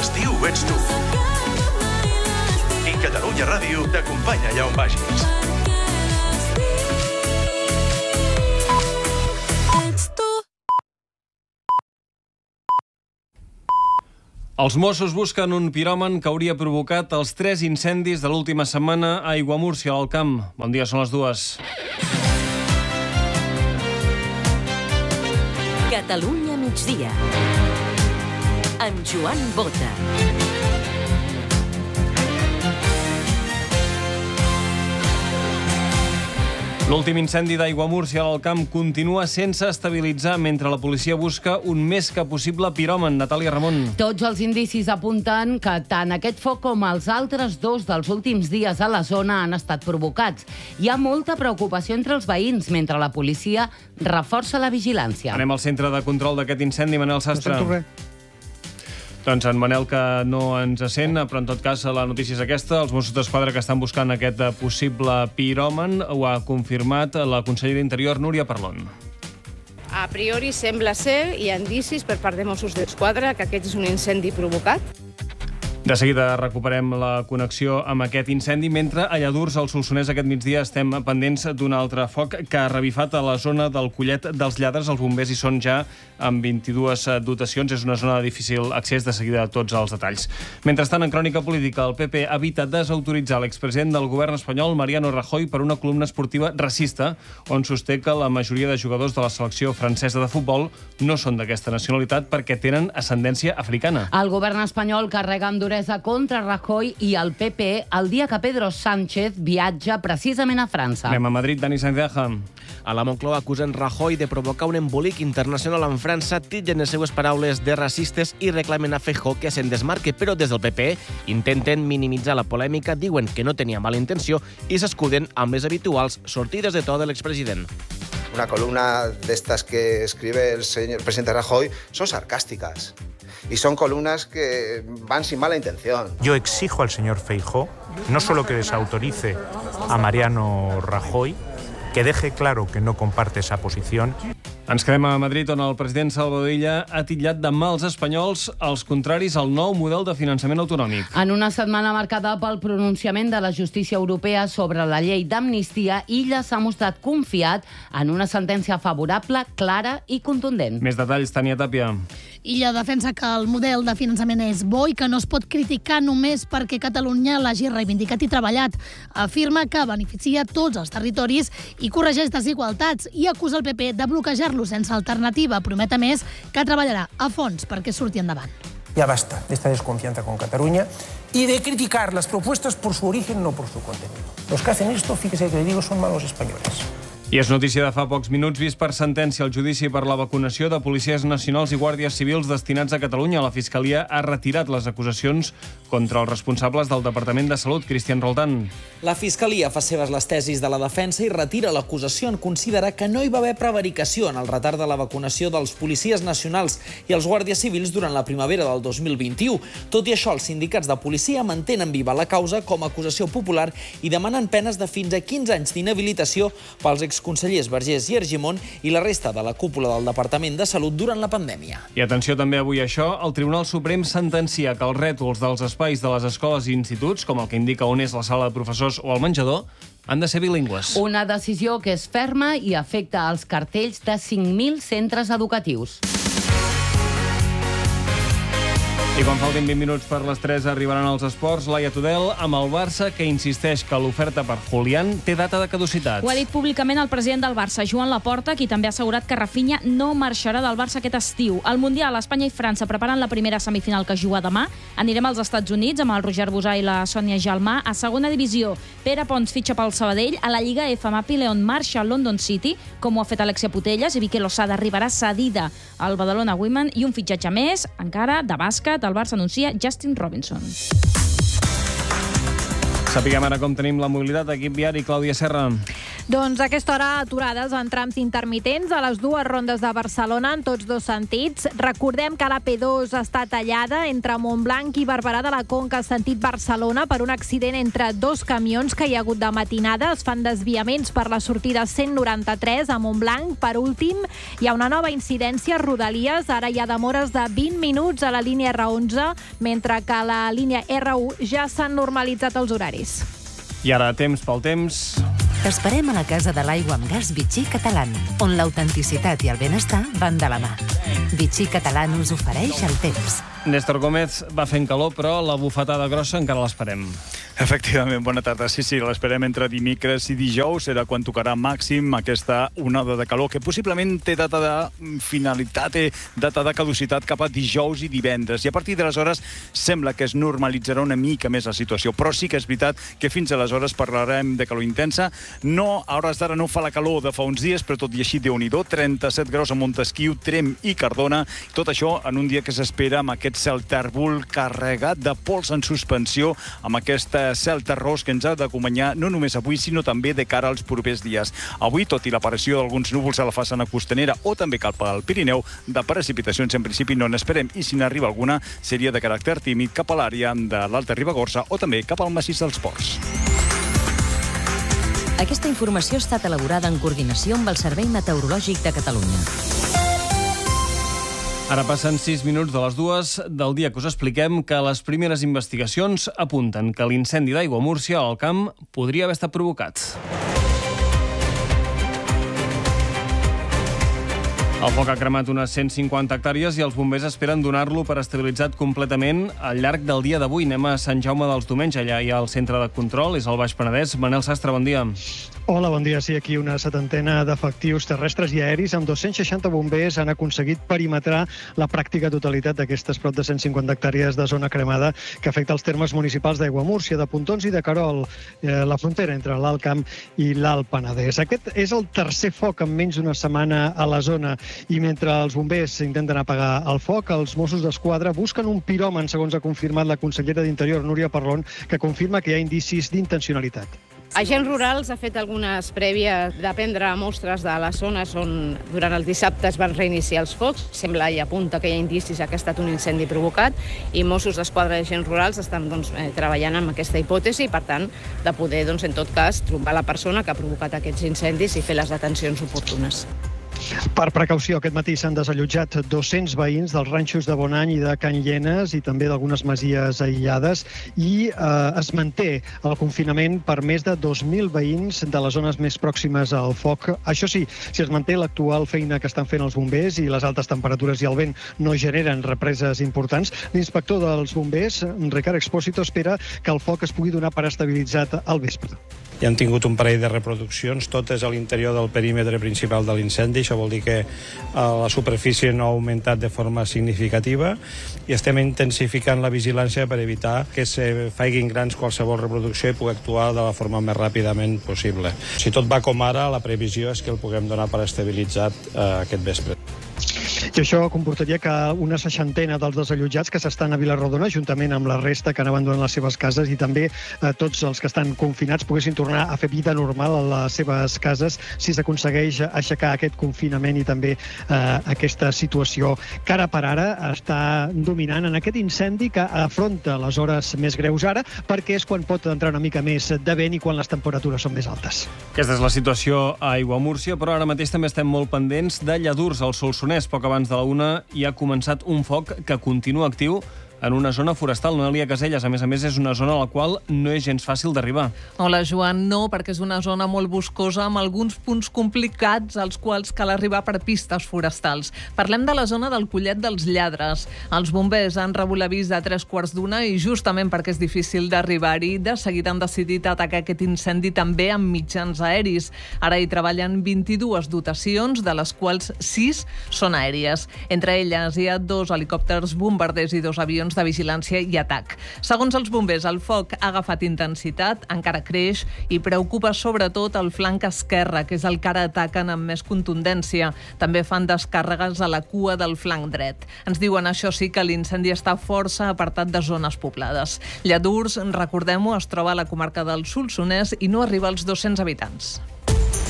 L'estiu ets tu. I Catalunya Ràdio t'acompanya allà on vagis. Els Mossos busquen un piròman que hauria provocat els 3 incendis de l'última setmana a Aiguamúrcia, a l'Alt Camp. Bon dia, són les 2. Catalunya migdia. Amb Joan Bota. L'últim incendi d'Aiguamúrcia a l'Alt Camp continua sense estabilitzar mentre la policia busca un més que possible piròman. Natàlia Ramon. Tots els indicis apunten que tant aquest foc com els altres 2 dels últims dies a la zona han estat provocats. Hi ha molta preocupació entre els veïns, mentre la policia reforça la vigilància. Anem al centre de control d'aquest incendi, Manel Sastre. Doncs en Manel, que no ens sent, però en tot cas la notícia és aquesta. Els Mossos d'Esquadra que estan buscant aquest possible piròman ho ha confirmat la consellera d'Interior, Núria Parlon. A priori sembla ser, hi ha indicis per part de Mossos d'Esquadra que aquest és un incendi provocat. De seguida recuperem la connexió amb aquest incendi, mentre a Lladurs, al Solsonès, aquest migdia estem pendents d'un altre foc que ha revifat a la zona del Collet dels Lladres. Els bombers hi són ja amb 22 dotacions. És una zona de difícil accés, de seguida tots els detalls. Mentrestant, en crònica política, el PP evita desautoritzar l'expresident del govern espanyol, Mariano Rajoy, per una columna esportiva racista, on sosté que la majoria de jugadors de la selecció francesa de futbol no són d'aquesta nacionalitat perquè tenen ascendència africana. El govern espanyol carrega amb duresa contra Rajoy i el PP el dia que Pedro Sánchez viatja precisament a França. Anem a Madrid, Dani Sanzeja. A la Moncloa acusen Rajoy de provocar un embolic internacional en França, titllen les seues paraules de racistes i reclamen a Feijóo que se'n desmarque, però des del PP intenten minimitzar la polèmica, diuen que no tenia mala intenció i s'escuden amb les habituals sortides de to de l'expresident. Una columna de estas que escribe el presidente Rajoy son sarcásticas y son columnas que van sin mala intención. Yo exijo al señor Feijóo no solo que desautorice a Mariano Rajoy, que deje claro que no comparte esa posición. Ens quedem a Madrid, on el president Salvador Illa ha titllat de mals espanyols els contraris al nou model de finançament autonòmic. En una setmana marcada pel pronunciament de la justícia europea sobre la llei d'amnistia, Illa s'ha mostrat confiat en una sentència favorable, clara i contundent. Més detalls, Tània Tàpia. Illa defensa que el model de finançament és bo i que no es pot criticar només perquè Catalunya l'hagi reivindicat i treballat. Afirma que beneficia tots els territoris i corregeix desigualtats i acusa el PP de bloquejar-lo sense alternativa. Promet a més que treballarà a fons perquè surti endavant. Ya basta de esta desconfianza con Cataluña y de criticar las propuestas por su origen, no por su contenido. Los que hacen esto, fíjese que le digo, son malos españoles. I és notícia de fa pocs minuts, vist per sentència el judici per la vacunació de policies nacionals i guàrdies civils destinats a Catalunya. La Fiscalia ha retirat les acusacions contra els responsables del Departament de Salut, Cristian Roldán. La Fiscalia fa seves les tesis de la defensa i retira l'acusació en considerar que no hi va haver prevaricació en el retard de la vacunació dels policies nacionals i els guàrdies civils durant la primavera del 2021. Tot i això, els sindicats de policia mantenen viva la causa com a acusació popular i demanen penes de fins a 15 anys d'inhabilitació pels exconsellers Vergés i Argimon i la resta de la cúpula del Departament de Salut durant la pandèmia. I atenció també avui a això, el Tribunal Suprem sentencia que els rètols dels espais de les escoles i instituts, com el que indica on és la sala de professors o el menjador, han de ser bilingües. Una decisió que és ferma i afecta els cartells de 5.000 centres educatius. I quan faltin 20 minuts per les 3 arribaran els esports. Laia Tudel, amb el Barça, que insisteix que l'oferta per Julián té data de caducitat. Ho ha dit públicament el president del Barça, Joan Laporta, qui també ha assegurat que Rafinha no marxarà del Barça aquest estiu. Al Mundial, Espanya i França preparen la primera semifinal que juga demà. Anirem als Estats Units amb el Roger Bosà i la Sònia Gelmà. A segona divisió, Pere Pons fitxa pel Sabadell. A la Lliga F, Mapi León marxa al London City, com ho ha fet Alexia Putellas, i Vicky Losada arribarà cedida al Badalona Women. I un fitxatge més, encara, de bàsquet, el Barça anuncia Justin Robinson. Sapiguem ara com tenim la mobilitat. Equip viari, Clàudia Serra. Doncs a aquesta hora aturades en trams intermitents a les dues rondes de Barcelona en tots dos sentits. Recordem que la P2 està tallada entre Montblanc i Barberà de la Conca sentit Barcelona per un accident entre dos camions que hi ha hagut de matinada. Es fan desviaments per la sortida 193 a Montblanc. Per últim, hi ha una nova incidència a Rodalies. Ara hi ha demores de 20 minuts a la línia R11, mentre que a la línia R1 ja s'han normalitzat els horaris. I ara, temps pel temps. T'esperem a la Casa de l'Aigua amb Gas Vichy Catalán, on l'autenticitat i el benestar van de la mà. Vichy Catalán us ofereix el temps. Néstor Gómez, va fent calor, però la bufetada grossa encara l'esperem. Efectivament, bona tarda. Sí, l'esperem entre dimecres i dijous. Serà quan tocarà màxim aquesta onada de calor, que possiblement té data de finalitat, té data de caducitat cap a dijous i divendres. I a partir d'aleshores sembla que es normalitzarà una mica més la situació. Però sí que és veritat que fins aleshores parlarem de calor intensa. No, a hores d'ara no fa la calor de fa uns dies, però tot i així, Déu-n'hi-do, 37 graus a Montesquiu, Tremp i Cardona. Tot això en un dia que s'espera amb aquest cel tèrbol carregat de pols en suspensió, amb aquesta cel terrós que ens ha d'acompanyar no només avui, sinó també de cara als propers dies. Avui, tot i l'aparició d'alguns núvols a la façana costanera o també cap al Pirineu, de precipitacions en principi no n'esperem, i si n'arriba alguna seria de caràcter tímid cap a l'àrea de l'Alta Ribagorça o també cap al massís dels Ports. Aquesta informació ha estat elaborada en coordinació amb el Servei Meteorològic de Catalunya. Ara passen 6 minuts de les 2 del dia que us expliquem que les primeres investigacions apunten que l'incendi d'aigua a Múrcia al camp podria haver estat provocat. El foc ha cremat unes 150 hectàrees i els bombers esperen donar-lo per estabilitzat completament al llarg del dia d'avui. Anem a Sant Jaume dels Domenys, allà hi ha el centre de control, és al Baix Penedès. Manel Sastre, bon dia. Hola, bon dia. Sí, aquí una setantena d'efectius terrestres i aeris amb 260 bombers han aconseguit perimetrar la pràctica totalitat d'aquestes prop de 150 hectàrees de zona cremada que afecta els termes municipals d'Aiguamúrcia, de Pontons i de Querol, la frontera entre l'Alt Camp i l'Alt Penedès. Aquest és el tercer foc en menys d'una setmana a la zona i mentre els bombers intenten apagar el foc, els Mossos d'Esquadra busquen un piròman, segons ha confirmat la consellera d'Interior, Núria Parlon, que confirma que hi ha indicis d'intencionalitat. Agents rurals ha fet algunes prèvies de prendre mostres de les zones on durant el dissabte es van reiniciar els focs. Sembla i apunta que hi ha indicis que ha estat un incendi provocat i Mossos d'Esquadra i agents rurals estan treballant amb aquesta hipòtesi i, per tant, de poder, en tot cas, trobar la persona que ha provocat aquests incendis i fer les detencions oportunes. Per precaució, aquest matí s'han desallotjat 200 veïns dels ranxos de Bonany i de Can Llenes i també d'algunes masies aïllades i es manté el confinament per més de 2.000 veïns de les zones més pròximes al foc. Això sí, si es manté l'actual feina que estan fent els bombers i les altes temperatures i el vent no generen represes importants, l'inspector dels bombers, Ricard Expósito, espera que el foc es pugui donar per estabilitzat al vespre. Ja han tingut un parell de reproduccions, totes a l'interior del perímetre principal de l'incendi. Això vol dir que la superfície no ha augmentat de forma significativa i estem intensificant la vigilància per evitar que se faiguin grans qualsevol reproducció i pugui actuar de la forma més ràpidament possible. Si tot va com ara, la previsió és que el puguem donar per estabilitzat aquest vespre. I això comportaria que una seixantena dels desallotjats que s'estan a Vilarrodona, juntament amb la resta que han abandonat les seves cases i també tots els que estan confinats poguessin tornar a fer vida normal a les seves cases si s'aconsegueix aixecar aquest confinament i també aquesta situació que ara per ara està dominant en aquest incendi que afronta les hores més greus ara perquè és quan pot entrar una mica més de vent i quan les temperatures són més altes. Aquesta és la situació a Aiguamúrcia, però ara mateix també estem molt pendents de Lladurs, al Solsonès. Poc abans de la 1 hi ha començat un foc que continua actiu en una zona forestal. Noelia Caselles, a més, és una zona a la qual no és gens fàcil d'arribar. Hola, Joan. No, perquè és una zona molt boscosa amb alguns punts complicats als quals cal arribar per pistes forestals. Parlem de la zona del Collet dels Lladres. Els bombers han rebut l'avís de 3:15 i justament perquè és difícil d'arribar-hi, de seguida han decidit atacar aquest incendi també amb mitjans aeris. Ara hi treballen 22 dotacions, de les quals 6 són aèries. Entre elles hi ha 2 helicòpters bombarders i 2 avions de vigilància i atac. Segons els bombers, el foc ha agafat intensitat, encara creix i preocupa sobretot el flanc esquerre, que és el que ara ataquen amb més contundència. També fan descàrregues a la cua del flanc dret. Ens diuen, això sí, que l'incendi està força apartat de zones poblades. Lladurs, recordem-ho, es troba a la comarca del Solsonès i no arriba als 200 habitants.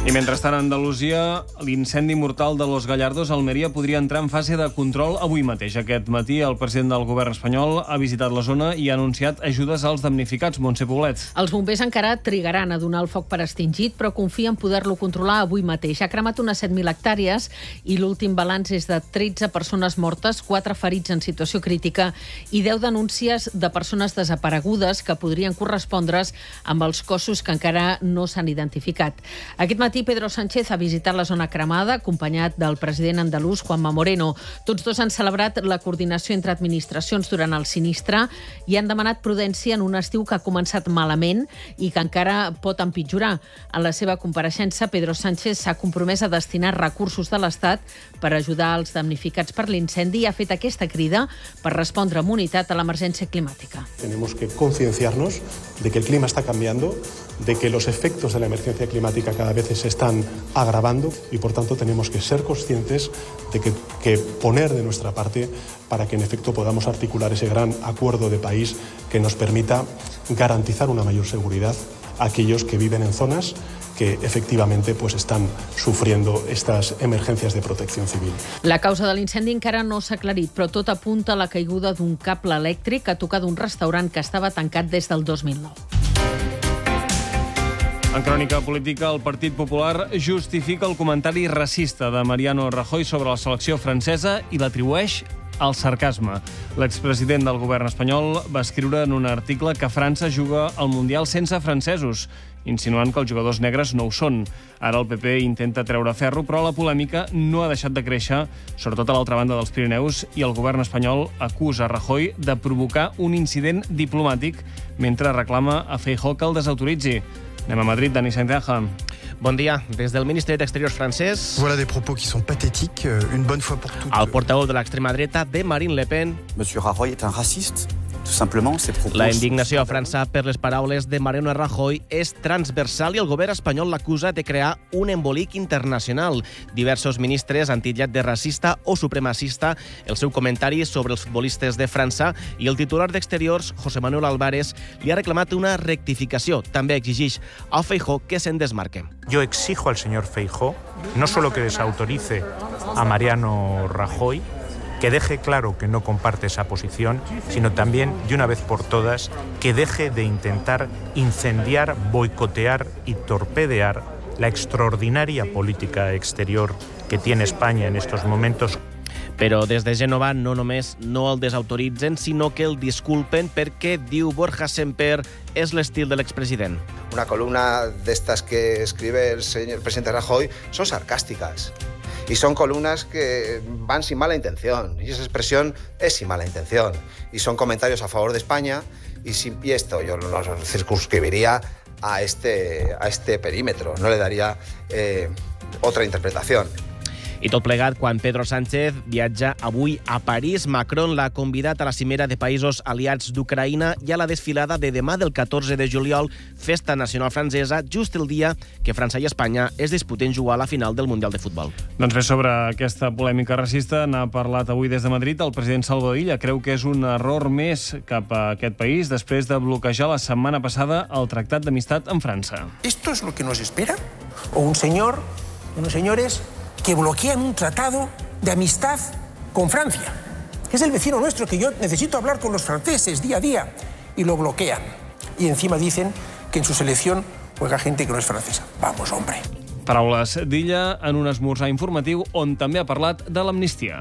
I mentrestant, a Andalusia, l'incendi mortal de Los Gallardos a Almeria podria entrar en fase de control avui mateix. Aquest matí, el president del govern espanyol ha visitat la zona i ha anunciat ajudes als damnificats. Montse Poblet. Els bombers encara trigaran a donar el foc per extingit, però confien en poder-lo controlar avui mateix. Ha cremat unes 7.000 hectàrees i l'últim balanç és de 13 persones mortes, 4 ferits en situació crítica i 10 denúncies de persones desaparegudes que podrien correspondre's amb els cossos que encara no s'han identificat. Aquest matí Pedro Sánchez ha visitat la zona cremada, acompanyat del president andalús Juanma Moreno. Tots dos han celebrat la coordinació entre administracions durant el sinistre i han demanat prudència en un estiu que ha començat malament i que encara pot empitjorar. En la seva compareixença, Pedro Sánchez s'ha compromès a destinar recursos de l'Estat per ajudar els damnificats per l'incendi i ha fet aquesta crida per respondre amb unitat a l'emergència climàtica. Tenemos que concienciarnos de que el clima está cambiando, de que los efectos de la emergencia climática cada vez se están agravando y, por tanto, tenemos que ser conscientes de que poner de nuestra parte para que, en efecto, podamos articular ese gran acuerdo de país que nos permita garantizar una mayor seguridad a aquellos que viven en zonas que efectivamente están sufriendo estas emergencias de protección civil. La causa de l'incendi encara no s'ha aclarit, però tot apunta a la caiguda d'un cable elèctric a tocar d'un restaurant que estava tancat des del 2009. En crònica política, el Partit Popular justifica el comentari racista de Mariano Rajoy sobre la selecció francesa i l'atribueix al sarcasme. L'expresident del govern espanyol va escriure en un article que França juga al Mundial sense francesos, insinuant que els jugadors negres no ho són. Ara el PP intenta treure ferro, però la polèmica no ha deixat de créixer, sobretot a l'altra banda dels Pirineus, i el govern espanyol acusa Rajoy de provocar un incident diplomàtic mentre reclama a Feijóo que el desautoritzi. Anem a Madrid, Dani Sainz-Aja. Bon dia. Des del Ministeri d'Exteriors francès... Voilà des propos qui sont pathétiques, une bonne fois pour toutes. El portaveu de l'extrema dreta de Marine Le Pen. Monsieur Rajoy est un raciste. Tout simplement, ses propos... La indignació a França per les paraules de Mariano Rajoy és transversal i el govern espanyol l'acusa de crear un embolic internacional. Diversos ministres han titllat de racista o supremacista el seu comentari sobre els futbolistes de França i el titular d'Exteriors, José Manuel Álvarez, li ha reclamat una rectificació. També exigeix a Feijóo que se'n desmarque. Yo exijo al señor Feijóo no solo que desautorice a Mariano Rajoy, que deje claro que no comparte esa posición, sino también, de una vez por todas, que deje de intentar incendiar, boicotear y torpedear la extraordinaria política exterior que tiene España en estos momentos. Però des de Gènova no només no el desautoritzen, sinó que el disculpen perquè, diu Borja Semper, és l'estil de l'expresident. Una columna de estas que escribe el presidente Rajoy son sarcásticas. Y son columnas que van sin mala intención. Y esa expresión es sin mala intención. Y son comentarios a favor de España. Y esto yo lo circunscribiría a este perímetro. No le daría otra interpretación. I tot plegat quan Pedro Sánchez viatja avui a París. Macron l'ha convidat a la cimera de països aliats d'Ucraïna i a la desfilada de demà del 14 de juliol, festa nacional francesa, just el dia que França i Espanya es disputen jugar a la final del Mundial de Futbol. Doncs bé, sobre aquesta polèmica racista n'ha parlat avui des de Madrid el president Salvador Illa. Creu que és un error més cap a aquest país després de bloquejar la setmana passada el Tractat d'Amistat amb França. ¿Esto es lo que nos espera? ¿O un señor, unos señores que bloquean un tratado de amistad con Francia? Es el vecino nuestro que yo necesito hablar con los franceses día a día y lo bloquean. Y encima dicen que en su selección juega gente que no es francesa. Vamos, hombre. Paraules d'Illa en un esmorzar informatiu on també ha parlat de l'amnistia.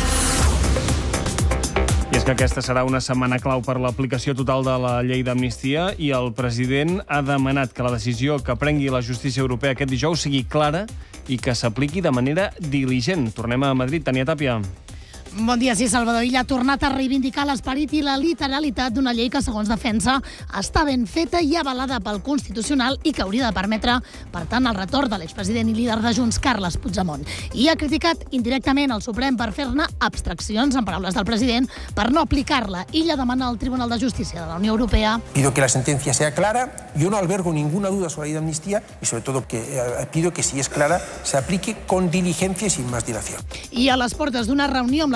I és que aquesta serà una setmana clau per l'aplicació total de la llei d'amnistia i el president ha demanat que la decisió que prengui la justícia europea aquest dijous sigui clara i que s'apliqui de manera diligent. Tornem a Madrid. Tania Tàpia. Bon dia, sí, Salvador Illa ha tornat a reivindicar l'esperit i la literalitat d'una llei que, segons defensa, està ben feta i avalada pel Constitucional i que hauria de permetre, per tant, el retorn de l'expresident i líder de Junts, Carles Puigdemont. I ha criticat indirectament el Suprem per fer-ne abstraccions, en paraules del president, per no aplicar-la. Illa demana al Tribunal de Justícia de la Unió Europea. Pido que la sentencia sea clara. Yo no albergo ninguna duda sobre la ley de amnistía y, sobre todo, pido que, si es clara, se aplique con diligencia y sin más dilación. I a les portes d'una reunió amb les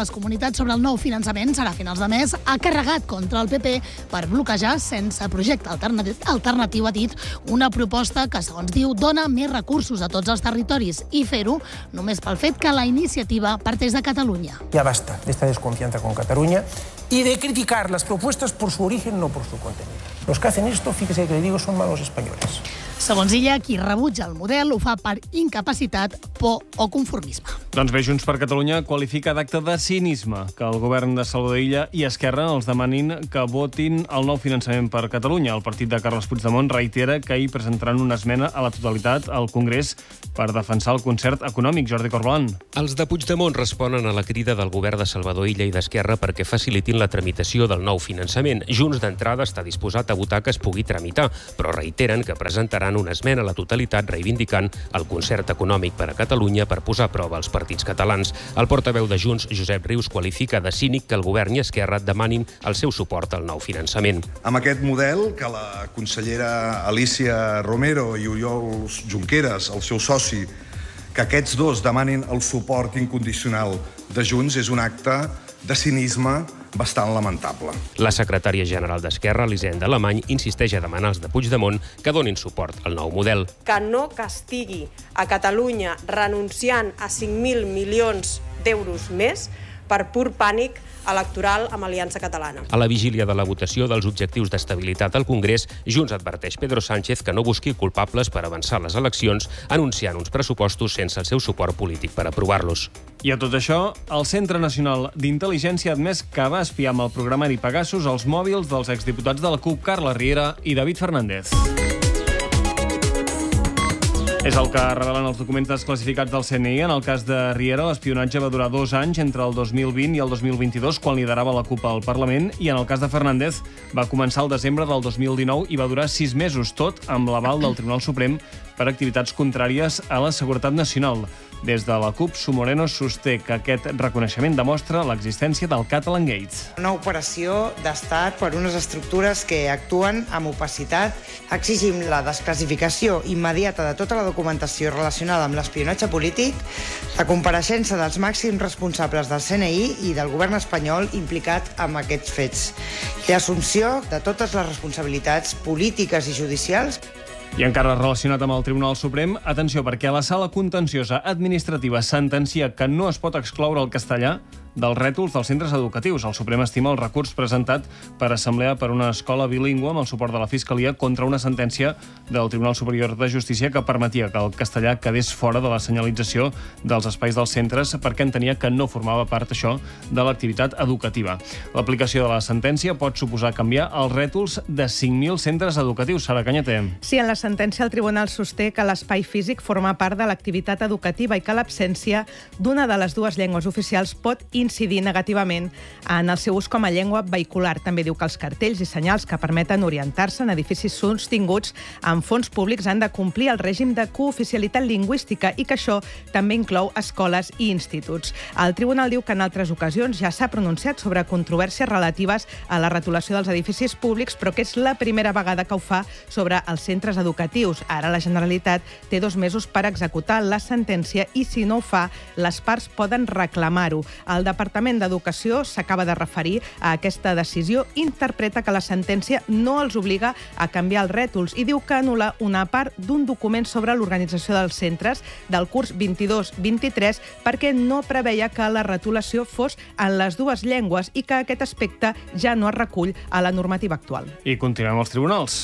les comunitats sobre el nou finançament serà a finals de mes, ha carregat contra el PP per bloquejar sense projecte alternatiu, ha dit, una proposta que, segons diu, dona més recursos a tots els territoris i fer-ho només pel fet que la iniciativa parteix de Catalunya. Ya basta de esta desconfianza con Cataluña y de criticar las propuestas por su origen, no por su contenido. Los que hacen esto, fíjese que le digo, son malos españoles. Segons ella, qui rebutja el model ho fa per incapacitat, por o conformisme. Doncs bé, Junts per Catalunya qualifica d'acte de cinisme que el govern de Salvador Illa i Esquerra els demanin que votin el nou finançament per Catalunya. El partit de Carles Puigdemont reitera que hi presentaran una esmena a la totalitat al Congrés per defensar el concert econòmic. Jordi Corbalan. Els de Puigdemont responen a la crida del govern de Salvador Illa i d'Esquerra perquè facilitin la tramitació del nou finançament. Junts d'entrada està disposat a votar que es pugui tramitar, però reiteren que presentaran una esmena a la totalitat reivindicant el concert econòmic per a Catalunya per posar a prova els partits catalans. El portaveu de Junts, Josep Rius, qualifica de cínic que el govern i Esquerra demanin el seu suport al nou finançament. Amb aquest model que la consellera Alicia Romero i Oriol Junqueras, el seu soci, que aquests dos demanin el suport incondicional de Junts és un acte de cinisme bastant lamentable. La secretària general d'Esquerra, Elisenda Alemany, insisteix a demanar als de Puigdemont que donin suport al nou model. Que no castigui a Catalunya renunciant a 5.000 milions d'euros més per pur pànic electoral amb Aliança Catalana. A la vigília de la votació dels objectius d'estabilitat al Congrés, Junts adverteix Pedro Sánchez que no busqui culpables per avançar les eleccions, anunciant uns pressupostos sense el seu suport polític per aprovar-los. I a tot això, el Centre Nacional d'Intel·ligència ha admès que va espiar amb el programari Pegasus els mòbils dels exdiputats de la CUP, Carles Riera i David Fernández. És el que revelen els documents desclassificats del CNI. En el cas de Riera, l'espionatge va durar 2 anys, entre el 2020 i el 2022, quan liderava la CUP al Parlament, i en el cas de Fernández va començar el desembre del 2019 i va durar 6 mesos, tot amb l'aval del Tribunal Suprem per activitats contràries a la seguretat nacional. Des de la CUP, Sumoreno sosté que aquest reconeixement demostra l'existència del Catalan Gate. Una operació d'estat per unes estructures que actuen amb opacitat. Exigim la desclassificació immediata de tota la documentació relacionada amb l'espionatge polític, la compareixença dels màxims responsables del CNI i del govern espanyol implicat amb aquests fets i l'assumpció de totes les responsabilitats polítiques i judicials. I encara relacionat amb el Tribunal Suprem, atenció, perquè la Sala Contenciosa Administrativa sentencia que no es pot excloure el castellà dels rètols dels centres educatius. El Suprem estima el recurs presentat per Assemblea per una escola bilingüe amb el suport de la Fiscalia contra una sentència del Tribunal Superior de Justícia que permetia que el castellà quedés fora de la senyalització dels espais dels centres perquè entenia que no formava part, això, de l'activitat educativa. L'aplicació de la sentència pot suposar canviar els rètols de 5.000 centres educatius. Sara Cañete. Sí, en la sentència el Tribunal sosté que l'espai físic forma part de l'activitat educativa i que l'absència d'una de les dues llengües oficials pot incidir negativament en el seu ús com a llengua vehicular. També diu que els cartells i senyals que permeten orientar-se en edificis sostinguts amb fons públics han de complir el règim de cooficialitat lingüística i que això també inclou escoles i instituts. El Tribunal diu que en altres ocasions ja s'ha pronunciat sobre controvèrsies relatives a la retolació dels edificis públics, però que és la primera vegada que ho fa sobre els centres educatius. Ara la Generalitat té 2 mesos per executar la sentència i, si no ho fa, les parts poden reclamar-ho. El Departament d'Educació s'acaba de referir a aquesta decisió, interpreta que la sentència no els obliga a canviar els rètols i diu que anul·la una part d'un document sobre l'organització dels centres del curs 22-23 perquè no preveia que la retolació fos en les dues llengües i que aquest aspecte ja no es recull a la normativa actual. I continuem als tribunals.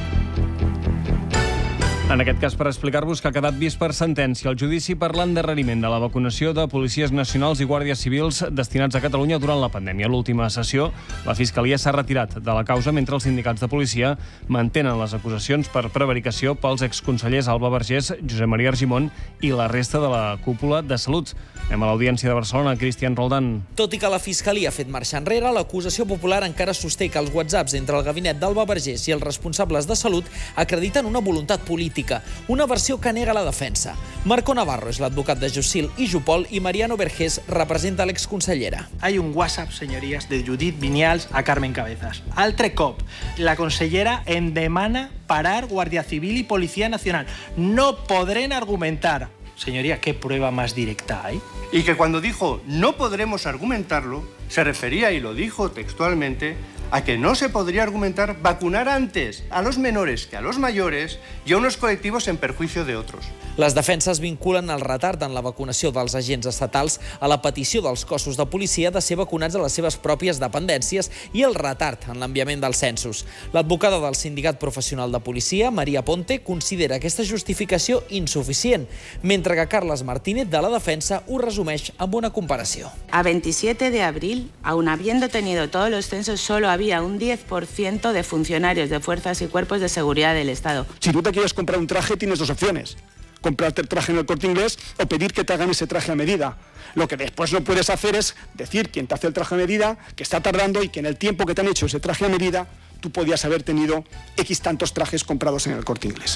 En aquest cas, per explicar-vos que ha quedat vist per sentència el judici per l'endarreriment de la vacunació de policies nacionals i guàrdies civils destinats a Catalunya durant la pandèmia. A l'última sessió, la Fiscalia s'ha retirat de la causa mentre els sindicats de policia mantenen les acusacions per prevaricació pels exconsellers Alba Vergés, Josep Maria Argimon i la resta de la cúpula de Salut. Anem a l'Audiència de Barcelona, Cristian Roldán. Tot i que la Fiscalia ha fet marxa enrere, l'acusació popular encara sosté que els whatsapps entre el gabinet d'Alba Vergés i els responsables de Salut acrediten una voluntat política, una versió que nega la defensa. Marco Navarro és l'advocat de Jussil i Jupol i Mariano Vergés representa l'exconsellera. Hay un WhatsApp, señorías, de Judit Vinyals a Carmen Cabezas. Altre cop, la consellera em demana parar Guàrdia Civil i Policia Nacional. No podrem argumentar señoría, ¿qué prueba más directa hay? Y que cuando dijo no podremos argumentarlo, se refería, y lo dijo textualmente, a que no se podría argumentar vacunar antes a los menores que a los mayores i a unos col·lectius en perjuicio de otros. Les defenses vinculen el retard en la vacunació dels agents estatals a la petició dels cossos de policia de ser vacunats a les seves pròpies dependències i el retard en l'enviament dels censos. L'advocada del Sindicat Professional de Policia, Maria Ponte, considera aquesta justificació insuficient, mentre que Carles Martínez, de la defensa, ho resumeix amb una comparació. A 27 de abril, aun habiendo tenido todos los censos, solo había un 10% de funcionarios de fuerzas y cuerpos de seguridad del Estado. Si tú te quieres comprar un traje, tienes dos opciones. Comprarte el traje en el Corte Inglés o pedir que te hagan ese traje a medida. Lo que después no puedes hacer es decir quién te hace el traje a medida, que está tardando y que en el tiempo que te han hecho ese traje a medida, tú podías haber tenido X tantos trajes comprados en el Corte Inglés.